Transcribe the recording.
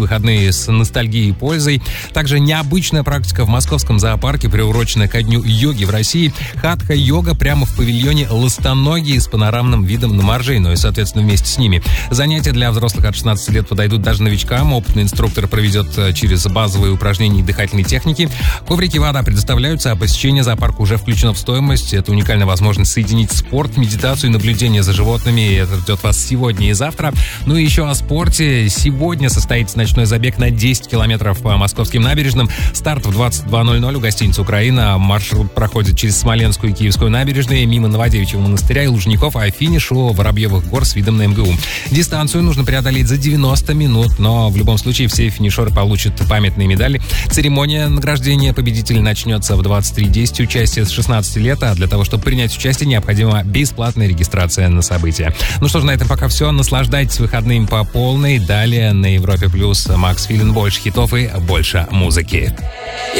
выходные с ностальгией и пользой. Также необычная практика в московском зоопарке, приуроченная ко дню йоги в России. Хатха-йога прямо в павильоне «Ластоногие» с панорамным видом на моржей, ну и, соответственно, вместе с ними. Занятия для взрослых от 16 лет подойдут даже новичкам. Опытный инструктор проведет через базовые упражнения и дыхательные техники. Коврики и вода предоставляются, а посещение зоопарка уже включено в стоимость. Это уникальная возможность соединить спорт, медитацию и наблюдение за животными. И это ждет вас сегодня и завтра. Ну и еще о спорте. Сегодня состоится ночной забег на 10 километров по московским набережным. Старт в 22:00 у гостиницы «Украина». Маршрут проходит через Смоленскую и Киевскую набережные, мимо Новодевичьего монастыря и Лужников, а финиш у Воробьевых гор с видом на МГУ. Дистанцию нужно преодолеть за 90 минут, но в любом случае все финишеры получат памятные медали. Церемония награждения победителей начнется в 23:10. Участие с 16 лет, а для того, чтобы принять участие, необходима бесплатная регистрация на событие. Ну что ж, на этом пока все. Наслаждайтесь выходными по полной. Далее на Европе Плюс Макс Филин. Больше хитов и больше музыки.